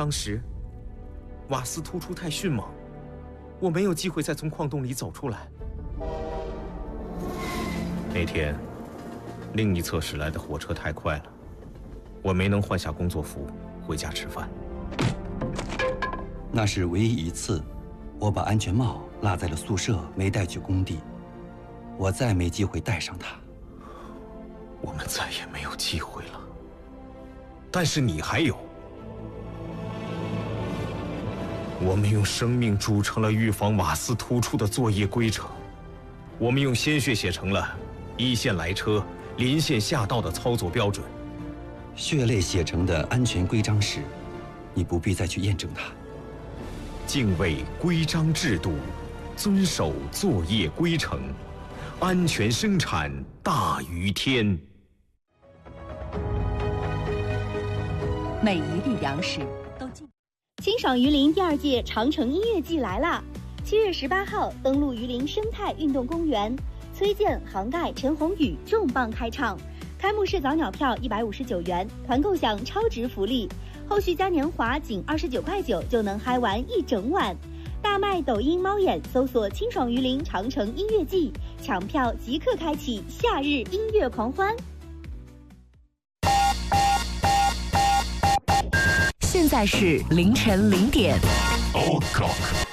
当时瓦斯突出太迅猛，我没有机会再从矿洞里走出来。那天，另一侧驶来的火车太快了，我没能换下工作服回家吃饭。 那是唯一一次，我把安全帽落在了宿舍，没带去工地。我再没机会戴上它。 我们再也没有机会了。但是你还有。我们用生命铸成了预防瓦斯突出的作业规程，我们用鲜血写成了一线来车、临线下道的操作标准。 血泪写成的安全规章时，你不必再去验证它。 敬畏规章制度，遵守作业规程，安全生产大于天。 每一粒粮食都进。 清爽榆林第2届长城音乐季来啦！7月18号登陆榆林生态运动公园，崔健、杭盖、陈鸿宇重磅开唱。开幕式早鸟票159元，团购享超值福利，后续嘉年华仅29.9块就能嗨玩一整晚。大麦抖音猫眼搜索清爽榆林长城音乐季，抢票即刻开启夏日音乐狂欢。 现在是凌晨0点。 Old Clock。